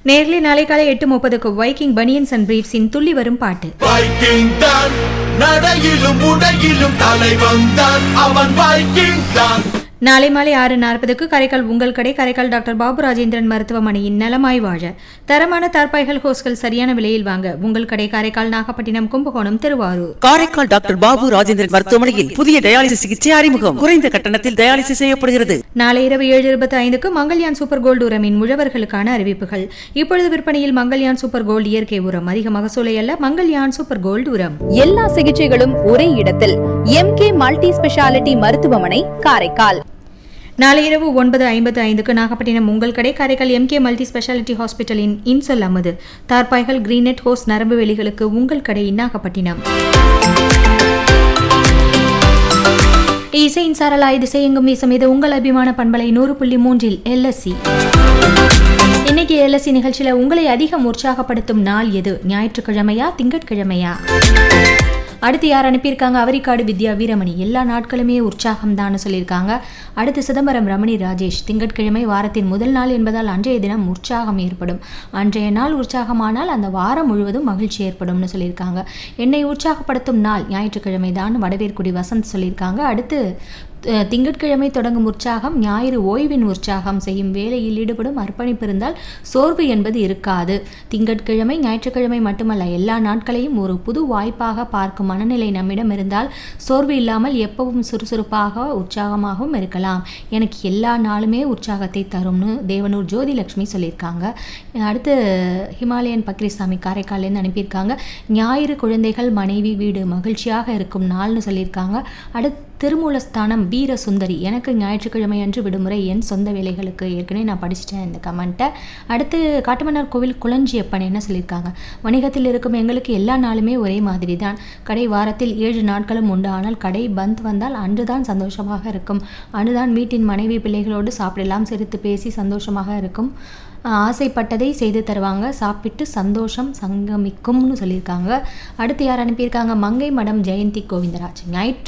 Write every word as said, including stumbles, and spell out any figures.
Nearly நாளை காலை எட்டு முப்பதுக்கு வைக்கிங் பனியன்ஸ் அண்ட் பிரீஃப்ஸின் துள்ளி வரும் பாட்டு. வைக்கிங் தான் நடையிலும் உடையிலும் தலைவன் தான் அவன் வைக்கிங் தான். நாளை மாலை ஆறு நாற்பதுக்கு காரைக்கால் உங்கள் கடை காரைக்கால் டாக்டர் பாபு ராஜேந்திரன் மருத்துவமனையின் நலமாய் வாழ தரமான தார்பாய்கள் ஹோஸ்கள் சரியான விலையில் வாங்க உங்கள் கடை காரைக்கால் நாகப்பட்டினம் கும்பகோணம் திருவாரூர். காரைக்கால் டாக்டர் பாபு ராஜேந்திரன் மருத்துவமனையில் புதிய டயாலிசிஸ் சிகிச்சை அறிமுகம். குறைந்த கட்டணத்தில் டயாலிசிஸ் செய்யப்படுகிறது. நாளை இரவு ஏழு இருபத்தி ஐந்துக்கு மங்கல்யான் சூப்பர் கோல்டு உரமின் உழவர்களுக்கான அறிவிப்புகள். இப்பொழுது விற்பனையில் மங்கல்யான் சூப்பர் கோல்டு இயற்கை உரம். அதிக மகசூலை அல்ல, மங்கல்யான் சூப்பர் கோல்டு உரம். எல்லா சிகிச்சைகளும் ஒரே இடத்தில் எம் கே மல்டி ஸ்பெஷாலிட்டி மருத்துவமனை காரைக்கால். நாளை இரவு ஒன்பது ஐம்பத்து ஐந்துக்கு நாகப்பட்டினம் உங்கள் கடை Karaikal M K multi speciality ஹாஸ்பிட்டலின் இன்சொல் அமது தார்பாய்கள் கிரீனெட் ஹோஸ் நரம்பு வெளிகளுக்கு உங்கள் கடை நாகப்பட்டினம். இசையின் சாரலாய் திசை எங்கும் வீசம் இது உங்கள் அபிமான பண்பலை நூறு புள்ளி மூன்றில் எல்எஸ்சி. இன்னைக்கு எல்எஸ்சி நிகழ்ச்சியில் உங்களை அதிகம் உற்சாகப்படுத்தும் நாள் எது? ஞாயிற்றுக்கிழமையா, திங்கட்கிழமையா? அடுத்து யார் அனுப்பியிருக்காங்க? அவரிக்காடு வித்யா வீரமணி. எல்லா நாட்களுமே உற்சாகம் தான் சொல்லியிருக்காங்க. அடுத்து சிதம்பரம் ரமணி ராஜேஷ். திங்கட்கிழமை வாரத்தின் முதல் நாள் என்பதால் அன்றைய தினம் உற்சாகம் ஏற்படும். அன்றைய நாள் உற்சாகமானால் அந்த வாரம் முழுவதும் மகிழ்ச்சி ஏற்படும்னு சொல்லியிருக்காங்க. என்னை உற்சாகப்படுத்தும் நாள் ஞாயிற்றுக்கிழமை தான் வடவேற்குடி வசந்த் சொல்லியிருக்காங்க. அடுத்து திங்கட்கிழமை தொடங்கும் உற்சாகம் ஞாயிறு ஓய்வின் உற்சாகம். செய்யும் வேலையில் ஈடுபடும் அர்ப்பணிப்பு இருந்தால் சோர்வு என்பது இருக்காது. திங்கட்கிழமை ஞாயிற்றுக்கிழமை மட்டுமல்ல, எல்லா நாட்களையும் ஒரு புது வாய்ப்பாக பார்க்கும் மனநிலை நம்மிடம் இருந்தால் சோர்வு இல்லாமல் எப்பவும் சுறுசுறுப்பாக உற்சாகமாகவும் இருக்கலாம். எனக்கு எல்லா நாளுமே உற்சாகத்தை தரும்னு தேவனூர் ஜோதிலட்சுமி சொல்லியிருக்காங்க. அடுத்து ஹிமாலயன் பக்ரிசாமி காரைக்கால்லேருந்து அனுப்பியிருக்காங்க. ஞாயிறு குழந்தைகள் மனைவி வீடு மகிழ்ச்சியாக இருக்கும் நாள்னு சொல்லியிருக்காங்க. அடுத்து திருமூலஸ்தானம் வீர சுந்தரி. எனக்கு ஞாயிற்றுக்கிழமை அன்று விடுமுறை, என் சொந்த வேலைகளுக்கு. ஏற்கனவே நான் படிச்சுட்டேன் இந்த கமெண்ட்டை. அடுத்து காட்டுமன்னார் கோவில் குளஞ்சியப்பன் என்ன சொல்லியிருக்காங்க? வணிகத்தில் இருக்கும் எங்களுக்கு எல்லா நாளுமே ஒரே மாதிரி தான். கடை வாரத்தில் ஏழு நாட்களும் உண்டு. ஆனால் கடை பந்த் வந்தால் அன்றுதான் சந்தோஷமாக இருக்கும். அன்றுதான் வீட்டின் மனைவி பிள்ளைகளோடு சாப்பிடலாம், சிரித்து பேசி சந்தோஷமாக இருக்கும். ஆசைப்பட்டதை செய்து தருவாங்க, சாப்பிட்டு சந்தோஷம் சங்கமிக்கும்னு சொல்லியிருக்காங்க. அடுத்து யார் அனுப்பியிருக்காங்க? மங்கை மடம் ஜெயந்தி கோவிந்தராஜ். ஞாயிற்று